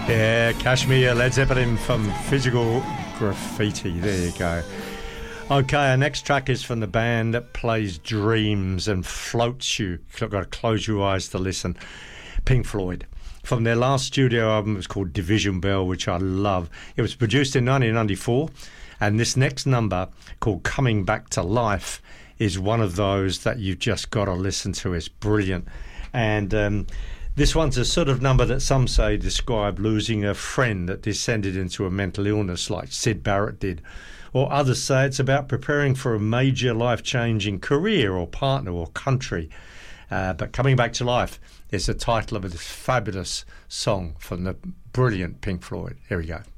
Yeah, Kashmir, Led Zeppelin from Physical Graffiti. There you go. Okay, our next track is from the band that plays dreams and floats you. You've got to close your eyes to listen. Pink Floyd. From their last studio album, it was called Division Bell, which I love. It was produced in 1994, and this next number, called Coming Back to Life, is one of those that you've just got to listen to. It's brilliant. And this one's a sort of number that some say describe losing a friend that descended into a mental illness like Syd Barrett did. Or others say it's about preparing for a major life-changing career or partner or country. But Coming Back to Life is the title of this fabulous song from the brilliant Pink Floyd. Here we go.